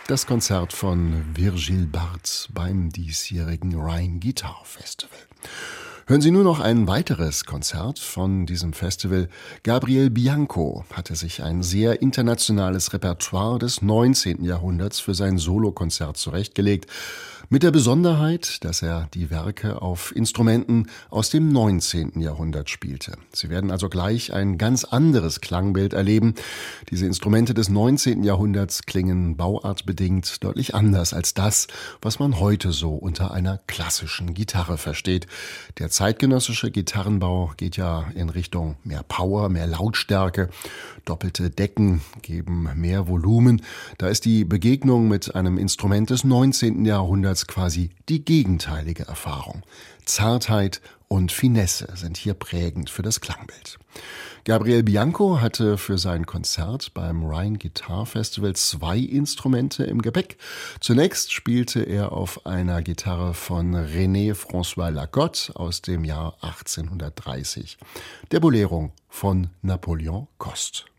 Das Konzert von Virgil Barth beim diesjährigen Rhine Guitar Festival. Hören Sie nur noch ein weiteres Konzert von diesem Festival. Gabriel Bianco hatte sich ein sehr internationales Repertoire des 19. Jahrhunderts für sein Solokonzert zurechtgelegt, mit der Besonderheit, dass er die Werke auf Instrumenten aus dem 19. Jahrhundert spielte. Sie werden also gleich ein ganz anderes Klangbild erleben. Diese Instrumente des 19. Jahrhunderts klingen bauartbedingt deutlich anders als das, was man heute so unter einer klassischen Gitarre versteht. Der zeitgenössische Gitarrenbau geht ja in Richtung mehr Power, mehr Lautstärke. Doppelte Decken geben mehr Volumen. Da ist die Begegnung mit einem Instrument des 19. Jahrhunderts quasi die gegenteilige Erfahrung. Zartheit und Finesse sind hier prägend für das Klangbild. Gabriel Bianco hatte für sein Konzert beim Rhine Guitar Festival 2 Instrumente im Gepäck. Zunächst spielte er auf einer Gitarre von René François Lacotte aus dem Jahr 1830, der Bolero von Napoleon Coste.